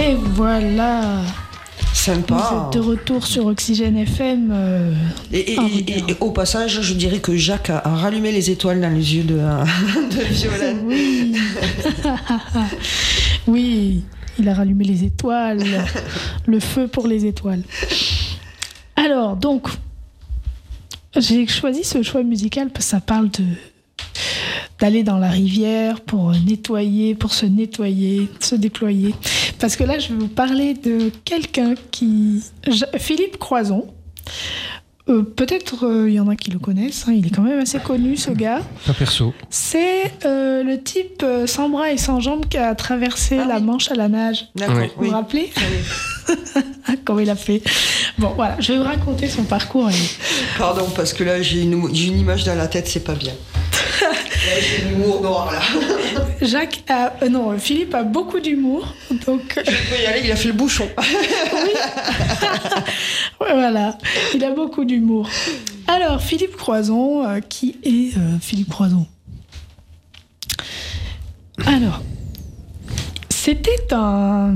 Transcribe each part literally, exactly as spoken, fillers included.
Et voilà. Sympa. Vous êtes de retour sur Oxygène F M. Euh, et, et, et, et au passage, je dirais que Jacques a, a rallumé les étoiles dans les yeux de, de Violaine. Oui. Oui, il a rallumé les étoiles. Le feu pour les étoiles. Alors, donc, j'ai choisi ce choix musical parce que ça parle de d'aller dans la rivière pour nettoyer, pour se nettoyer, se déployer. Parce que là, je vais vous parler de quelqu'un qui... Philippe Croizon. Euh, peut-être il euh, y en a qui le connaissent. Hein, il est quand même assez connu, ce gars. Pas perso. C'est euh, le type euh, sans bras et sans jambes qui a traversé ah, la oui. Manche à la nage. D'accord, vous oui. vous rappelez oui. Comment il a fait. Bon, voilà, je vais vous raconter son parcours. Et... Pardon, parce que là, j'ai une, j'ai une image dans la tête, c'est pas bien. Là, j'ai l'humour noir, là. Jacques a... Euh, non, Philippe a beaucoup d'humour, donc... Je peux y aller, il a fait le bouchon. Oui. Voilà, il a beaucoup d'humour. Alors, Philippe Croizon, euh, qui est euh, Philippe Croizon ? Alors, c'était un,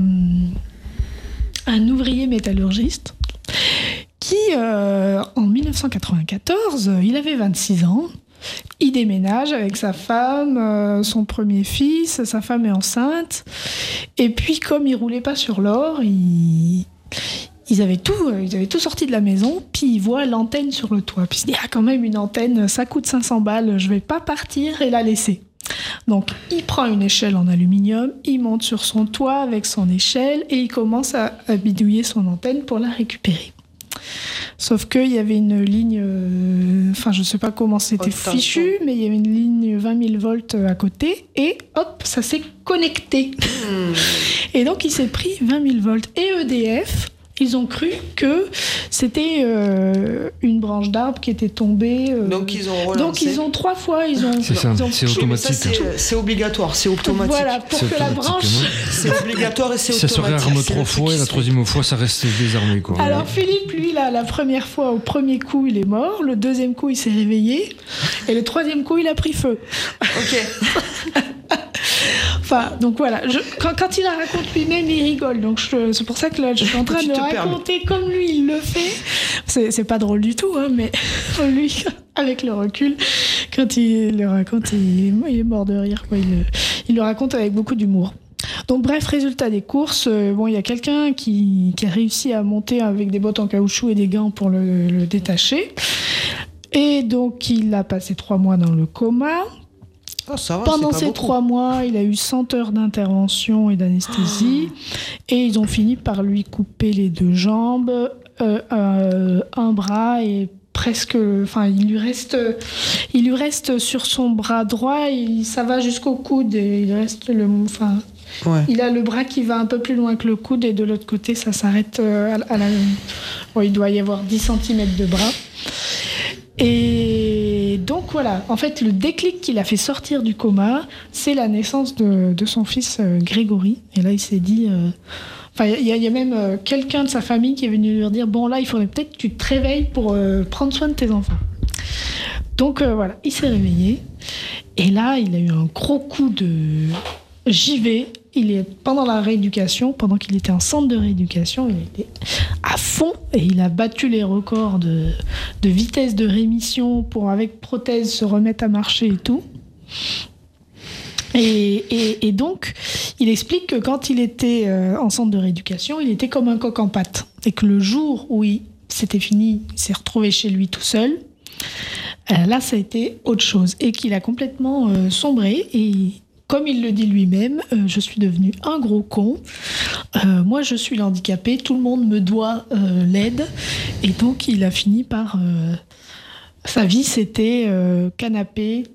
un ouvrier métallurgiste qui, euh, en dix-neuf cent quatre-vingt-quatorze, il avait vingt-six ans. Il déménage avec sa femme, euh, son premier fils, sa femme est enceinte. Et puis, comme ils ne roulaient pas sur l'or, ils, ils, avaient tout, ils avaient tout sorti de la maison. Puis, ils voient l'antenne sur le toit. Puis, ils se disent, ah, quand même, une antenne, ça coûte cinq cents balles, je ne vais pas partir et la laisser. Donc, il prend une échelle en aluminium, il monte sur son toit avec son échelle et il commence à, à bidouiller son antenne pour la récupérer. Sauf qu'il y avait une ligne, euh, enfin je ne sais pas comment c'était fichu, mais il y avait une ligne vingt mille volts à côté et hop, ça s'est connecté. Mmh. Et donc il s'est pris vingt mille volts. Et E D F, ils ont cru que c'était euh, une branche d'arbre qui était tombée. Euh, donc ils ont relancé. Donc ils ont trois fois, ils ont. C'est ça, ils ont, c'est automatique. Ça, c'est, c'est obligatoire, c'est automatique. Voilà, pour c'est que la branche. C'est obligatoire et c'est ça automatique. Ça se réarme trois fois et la troisième fois, ça reste désarmé, quoi. Alors Philippe, lui, là, la première fois, au premier coup, il est mort. Le deuxième coup, il s'est réveillé. Et le troisième coup, il a pris feu. Ok. Enfin, donc voilà, je, quand, quand il la raconte lui-même, il rigole. Donc je, c'est pour ça que là, je suis en train de le raconter permets. Comme lui, il le fait. C'est, c'est pas drôle du tout, hein, mais lui, avec le recul, quand il le raconte, il, il est mort de rire, quoi. Il, il le raconte avec beaucoup d'humour. Donc bref, résultat des courses, euh, bon, il y a quelqu'un qui, qui a réussi à monter avec des bottes en caoutchouc et des gants pour le, le détacher. Et donc, il a passé trois mois dans le coma. Oh, ça va, Pendant c'est ces pas trois mois, il a eu cent heures d'intervention et d'anesthésie. Oh. Et ils ont fini par lui couper les deux jambes, euh, euh, un bras et presque... Enfin, il lui reste, il lui reste sur son bras droit, il, ça va jusqu'au coude. Et il reste le... Enfin, ouais. Il a le bras qui va un peu plus loin que le coude et de l'autre côté, ça s'arrête à, à la... Bon, il doit y avoir dix centimètres de bras. Et donc voilà, en fait, le déclic qui l'a fait sortir du coma, c'est la naissance de, de son fils euh, Grégory. Et là, il s'est dit... Euh... Enfin, il y, y a même euh, quelqu'un de sa famille qui est venu lui dire « Bon, là, il faudrait peut-être que tu te réveilles pour euh, prendre soin de tes enfants. » Donc euh, voilà, il s'est réveillé. Et là, il a eu un gros coup de... J'y vais. Il est pendant la rééducation, pendant qu'il était en centre de rééducation, il était à fond et il a battu les records de, de vitesse de rémission pour, avec prothèse, se remettre à marcher et tout. Et, et, et donc, il explique que quand il était euh, en centre de rééducation, il était comme un coq en pâte. Et que le jour où il, c'était fini, il s'est retrouvé chez lui tout seul. Euh, là, ça a été autre chose. Et qu'il a complètement euh, sombré et... Comme il le dit lui-même, euh, je suis devenu un gros con. Euh, moi, je suis handicapé. Tout le monde me doit euh, l'aide. Et donc, il a fini par... Euh, sa vie, c'était euh, canapé,